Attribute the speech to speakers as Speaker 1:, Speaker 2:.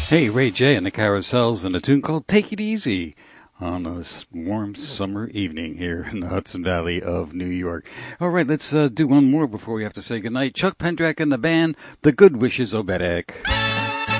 Speaker 1: Hey, Ray J and the Carousels and a tune called Take It Easy on a warm summer evening here in the Hudson Valley of New York. All right, let's do one more before we have to say goodnight. Chuck Pendrak and the band, The Good Wishes Oberek.